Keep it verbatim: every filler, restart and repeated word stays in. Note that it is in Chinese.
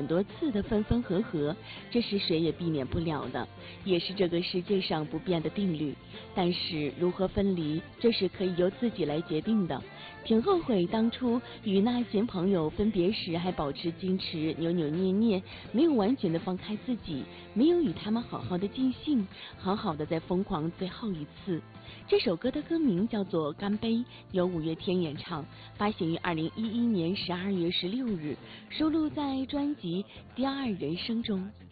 多次的分分合合，这是谁也避免不了的，也是这个世界上不变的定律。但是如何分离，这是可以由自己来决定的。挺后悔当初与那群朋友分别时还保持矜持，扭扭捏捏，没有完全的放开自己，没有与他们好好的尽兴，好好的再疯狂最后一次。这首歌的歌名叫做《干杯》，由五月天演唱，发行于二零一一年十二月十六日，收录在专辑《第二人生》中。